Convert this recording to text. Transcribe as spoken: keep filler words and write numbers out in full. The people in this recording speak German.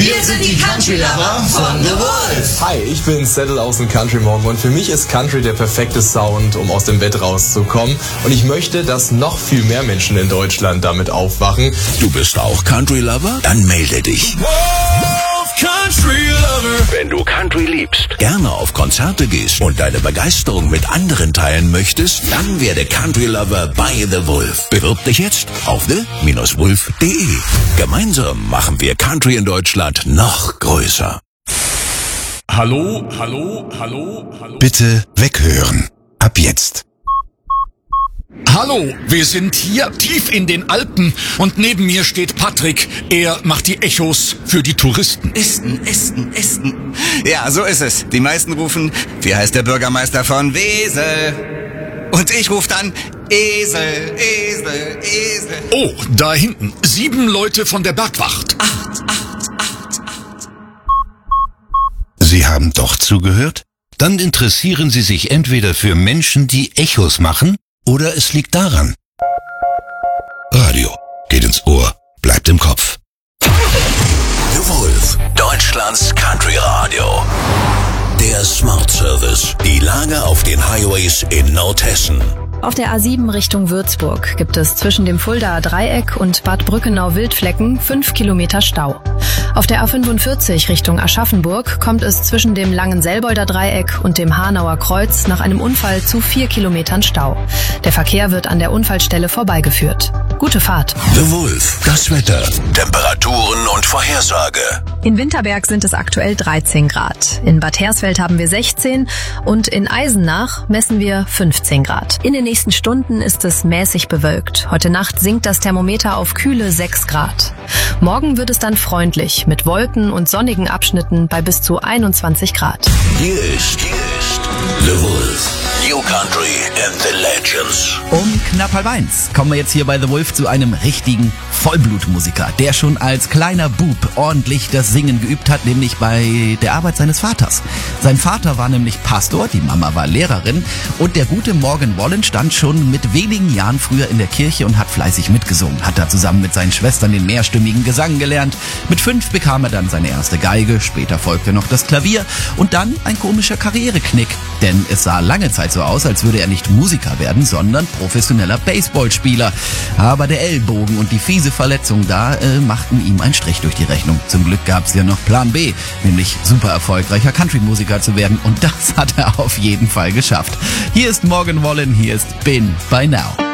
Wir sind die Country Lover von The Wolf. Hi, ich bin Settle aus dem Country Morgen und für mich ist Country der perfekte Sound, um aus dem Bett rauszukommen. Und ich möchte, dass noch viel mehr Menschen in Deutschland damit aufwachen. Du bist auch Country Lover? Dann melde dich. Wolf Country Lover. Wenn du Country liebst, gerne auf Konzerte gehst und deine Begeisterung mit anderen teilen möchtest, dann werde Country Lover bei The Wolf. Bewirb dich jetzt auf the dash wolf punkt de. Gemeinsam machen wir Country in Deutschland noch größer. Hallo, hallo, hallo, hallo. Bitte weghören. Ab jetzt. Hallo, wir sind hier tief in den Alpen und neben mir steht Patrick. Er macht die Echos für die Touristen. Esten, Esten, Esten. Ja, so ist es. Die meisten rufen, wie heißt der Bürgermeister von Wesel? Und ich rufe dann, Esel, Esel, Esel. Oh, da hinten. Sieben Leute von der Bergwacht. Acht, acht, acht, acht. Sie haben doch zugehört? Dann interessieren Sie sich entweder für Menschen, die Echos machen, oder es liegt daran. Radio geht ins Ohr, bleibt im Kopf. The Wolf, Deutschlands Country Radio. Der Smart Service. Die Lage auf den Highways in Nordhessen. Auf der A sieben Richtung Würzburg gibt es zwischen dem Fuldaer Dreieck und Bad Brückenau-Wildflecken fünf Kilometer Stau. Auf der A fünfundvierzig Richtung Aschaffenburg kommt es zwischen dem Langenselbolder Dreieck und dem Hanauer Kreuz nach einem Unfall zu vier Kilometern Stau. Der Verkehr wird an der Unfallstelle vorbeigeführt. Gute Fahrt. The Wolf, das Wetter, Temperaturen und Vorhersage. In Winterberg sind es aktuell dreizehn Grad. In Bad Hersfeld haben wir sechzehn und in Eisenach messen wir fünfzehn Grad. In den nächsten Stunden ist es mäßig bewölkt. Heute Nacht sinkt das Thermometer auf kühle sechs Grad. Morgen wird es dann freundlich mit Wolken und sonnigen Abschnitten bei bis zu einundzwanzig Grad. Hier ist, hier ist The Wolf. New Country and the Legends. Um knapp halb eins kommen wir jetzt hier bei The Wolf zu einem richtigen Vollblutmusiker, der schon als kleiner Bub ordentlich das Singen geübt hat, nämlich bei der Arbeit seines Vaters. Sein Vater war nämlich Pastor, die Mama war Lehrerin und der gute Morgan Wallen stand schon mit wenigen Jahren früher in der Kirche und hat fleißig mitgesungen, hat da zusammen mit seinen Schwestern den mehrstimmigen Gesang gelernt. Mit fünf bekam er dann seine erste Geige, später folgte noch das Klavier und dann ein komischer Karriereknick, denn es sah lange Zeit so aus, als würde er nicht Musiker werden, sondern professioneller Baseballspieler. Aber der Ellbogen und die fiese Verletzung da äh, machten ihm einen Strich durch die Rechnung. Zum Glück gab es ja noch Plan B, nämlich super erfolgreicher Country-Musiker zu werden und das hat er auf jeden Fall geschafft. Hier ist Morgan Wallen, hier ist Been By Now.